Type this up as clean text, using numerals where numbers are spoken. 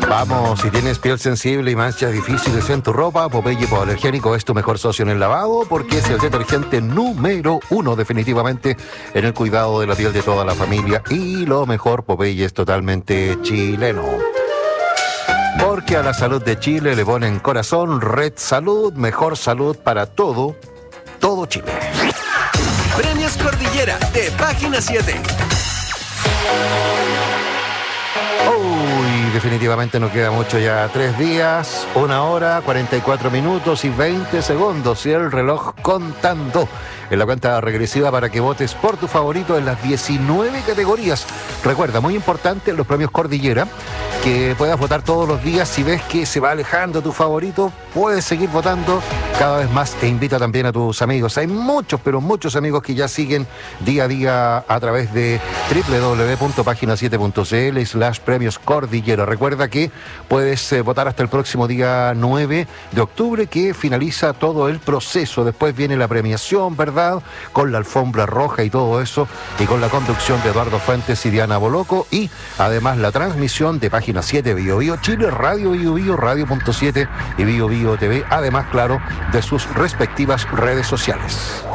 Vamos, si tienes piel sensible y manchas difíciles en tu ropa, Popeye Hipoalergénico es tu mejor socio en el lavado porque es el detergente número 1 definitivamente en el cuidado de la piel de toda la familia. Y lo mejor, Popeye es totalmente chileno. Porque a la salud de Chile le ponen corazón. Red Salud, mejor salud para todo Chile. Premios Cordillera de Página 7. Uy, definitivamente no queda mucho ya. 3 días, 1 hora, 44 minutos y 20 segundos. Y el reloj contando en la cuenta regresiva para que votes por tu favorito en las 19 categorías. Recuerda, muy importante en los premios Cordillera, que puedas votar todos los días. Si ves que se va alejando tu favorito, puedes seguir votando cada vez más e invita también a tus amigos. Hay muchos, pero muchos amigos que ya siguen día a día a través de www.pagina7.cl/premios Cordillera. Recuerda que puedes votar hasta el próximo día 9 de octubre, que finaliza todo el proceso. Después viene la premiación, ¿verdad? Con la alfombra roja y todo eso, y con la conducción de Eduardo Fuentes y Diana Boloco, y además la transmisión de Página 7, Bio Bio Chile, Radio Bio Bio, Radio.7 y Bio Bio TV, además, claro, de sus respectivas redes sociales.